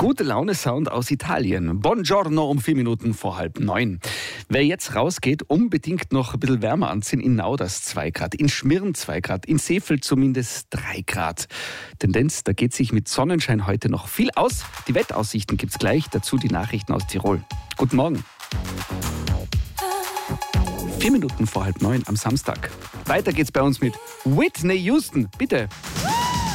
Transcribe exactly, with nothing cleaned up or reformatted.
Gute Laune-Sound aus Italien. Buongiorno um vier Minuten vor halb neun. Wer jetzt rausgeht, unbedingt noch ein bisschen wärmer anziehen. In Nauders zwei Grad, in Schmirn zwei Grad, in Seefeld zumindest drei Grad. Tendenz, da geht sich mit Sonnenschein heute noch viel aus. Die Wettaussichten gibt's gleich, dazu die Nachrichten aus Tirol. Guten Morgen. Vier Minuten vor halb neun am Samstag. Weiter geht's bei uns mit Whitney Houston. Bitte.